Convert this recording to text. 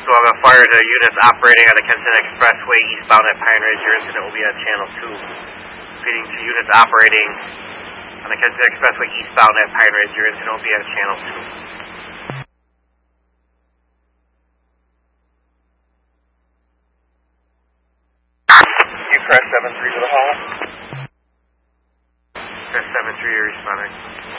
have a fire to units operating on the Kensington Expressway eastbound at Pine Ridge. Your incident will be on Channel 2. Feeding to units operating on the Kensington Expressway eastbound at Pine Ridge. Your incident will be on Channel 2. You press 7-3 to the hall. Press 7-3, you're responding.